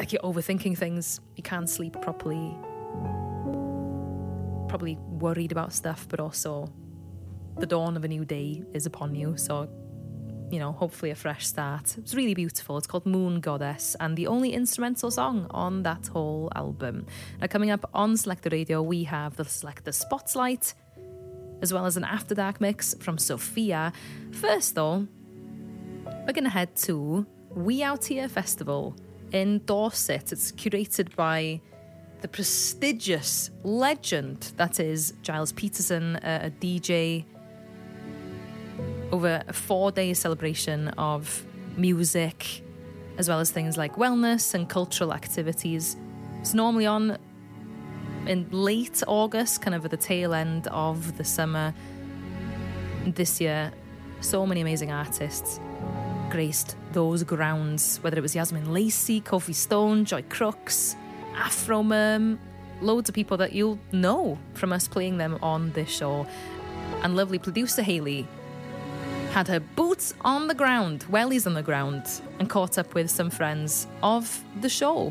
like you're overthinking things, you can't sleep properly, probably worried about stuff, but also the dawn of a new day is upon you, so hopefully a fresh start. It's really beautiful. It's called Moon Goddess, and the only instrumental song on that whole album. Now, coming up on Selector Radio, we have the Selector Spotlight, as well as an After Dark mix from Sophia. First, though, we're going to head to We Out Here Festival in Dorset. It's curated by the prestigious legend that is Giles Peterson, a DJ, over a 4-day celebration of music, as well as things like wellness and cultural activities. It's normally on in late August, kind of at the tail end of the summer. This year, so many amazing artists graced those grounds, whether it was Yasmin Lacey, Kofi Stone, Joy Crooks, Afro Merm, loads of people that you'll know from us playing them on this show. And lovely producer Hayley had her boots on the ground, wellies on the ground, and caught up with some friends of the show.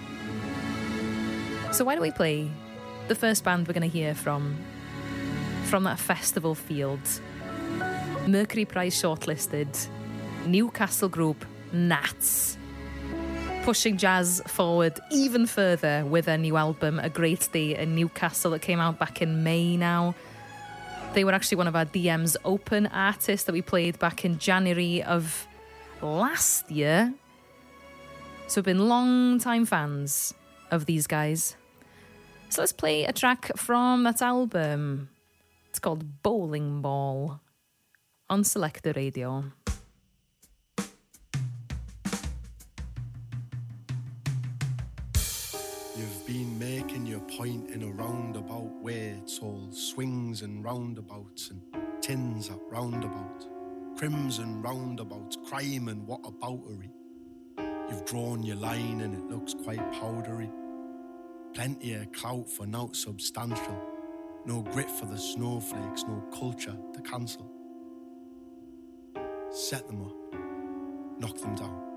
So why don't we play the first band we're going to hear from that festival field? Mercury Prize shortlisted Newcastle group Nats, pushing jazz forward even further with their new album A Great Day in Newcastle that came out back in May now. They were actually one of our DM's open artists that we played back in January of last year. So we've been long-time fans of these guys. So let's play a track from that album. It's called Bowling Ball on Selector Radio. You've been making your point in a roundabout way. It's all swings and roundabouts and tins at roundabout. Crimson roundabouts, crime and whataboutery. You've drawn your line and it looks quite powdery. Plenty of clout for naught substantial. No grit for the snowflakes, no culture to cancel. Set them up, knock them down.